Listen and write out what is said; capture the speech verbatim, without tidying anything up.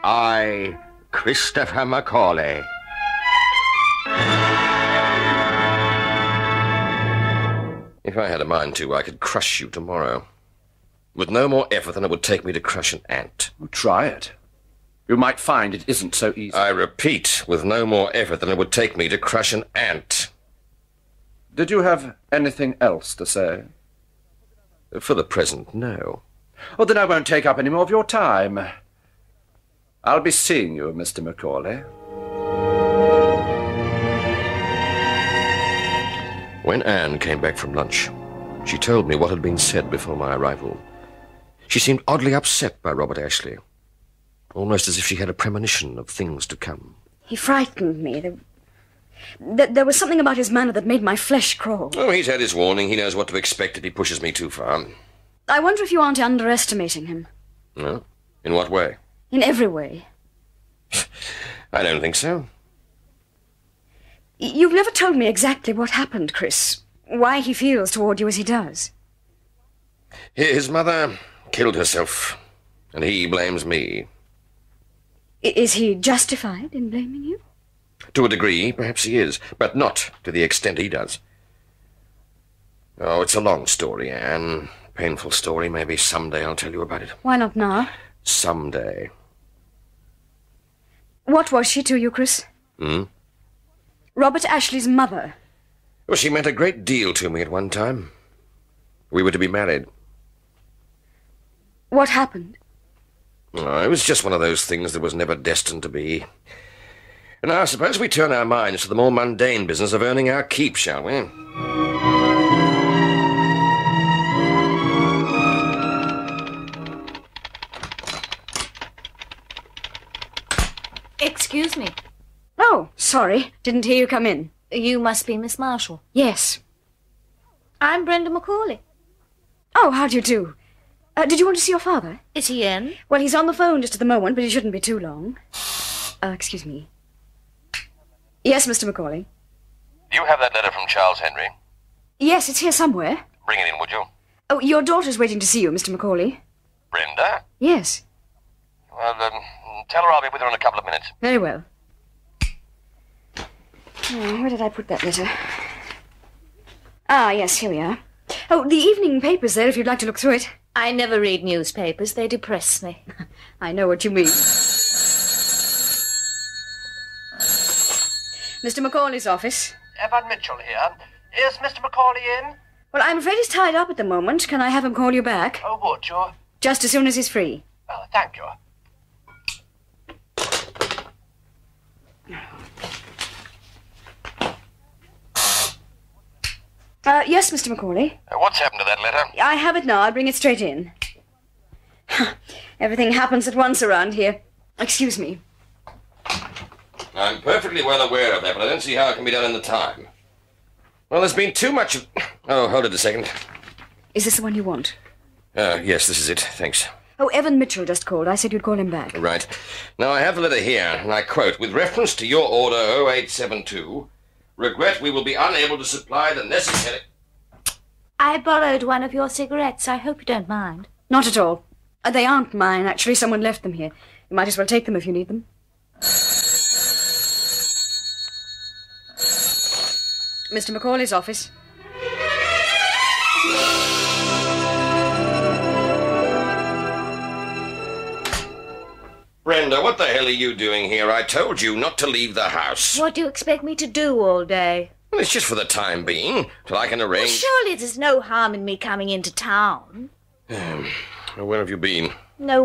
I, Christopher Macaulay. If I had a mind to, I could crush you tomorrow. With no more effort than it would take me to crush an ant. Well, try it. You might find it isn't so easy. I repeat, with no more effort than it would take me to crush an ant. Did you have anything else to say? For the present, no. Oh, then I won't take up any more of your time. I'll be seeing you, Mister Macaulay. When Anne came back from lunch, she told me what had been said before my arrival. She seemed oddly upset by Robert Ashley, almost as if she had a premonition of things to come. He frightened me. There, there, there was something about his manner that made my flesh crawl. Oh, he's had his warning. He knows what to expect if he pushes me too far. I wonder if you aren't underestimating him. No? In what way? In every way. I don't think so. You've never told me exactly what happened, Chris. Why he feels toward you as he does. His mother killed herself, and he blames me. I- is he justified in blaming you? To a degree, perhaps he is, but not to the extent he does. Oh, it's a long story, Anne. Painful story. Maybe someday I'll tell you about it. Why not now? Someday. What was she to you, Chris? Hmm? Robert Ashley's mother. Well, she meant a great deal to me at one time. We were to be married. What happened? Oh, it was just one of those things that was never destined to be. Now, suppose we turn our minds to the more mundane business of earning our keep, shall we? Excuse me. Oh, sorry. Didn't hear you come in. You must be Miss Marshall. Yes. I'm Brenda Macaulay. Oh, how do you do? Uh, did you want to see your father? Is he in? Well, he's on the phone just at the moment, but he shouldn't be too long. Uh, excuse me. Yes, Mister Macaulay. Do you have that letter from Charles Henry? Yes, it's here somewhere. Bring it in, would you? Oh, your daughter's waiting to see you, Mister Macaulay. Brenda? Yes. Well, um, tell her I'll be with her in a couple of minutes. Very well. Oh, where did I put that letter? Ah, yes, here we are. Oh, the evening paper's there if you'd like to look through it. I never read newspapers. They depress me. I know what you mean. Mister Macaulay's office. Evan Mitchell here. Is Mister Macaulay in? Well, I'm afraid he's tied up at the moment. Can I have him call you back? Oh, would you? Just as soon as he's free. Oh, thank you. Uh, yes, Mister Macaulay. Uh, what's happened to that letter? I have it now. I'll bring it straight in. Everything happens at once around here. Excuse me. I'm perfectly well aware of that, but I don't see how it can be done in the time. Well, there's been too much of... Oh, hold it a second. Is this the one you want? Uh, yes, this is it. Thanks. Oh, Evan Mitchell just called. I said you'd call him back. Right. Now, I have the letter here, and I quote, "With reference to your order oh eight seven two, regret we will be unable to supply the necessary..." I borrowed one of your cigarettes. I hope you don't mind. Not at all. Uh, they aren't mine, actually. Someone left them here. You might as well take them if you need them. Mister Macaulay's office. Brenda, what the hell are you doing here? I told you not to leave the house. What do you expect me to do all day? Well, it's just for the time being, till I can arrange... Well, surely there's no harm in me coming into town. Um, where have you been? No